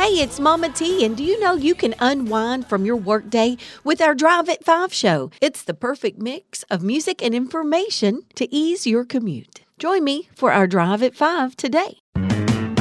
Hey, it's Mama T, and do you know you can unwind from your workday with our Drive at 5 show? It's the perfect mix of music and information to ease your commute. Join me for our Drive at 5 today.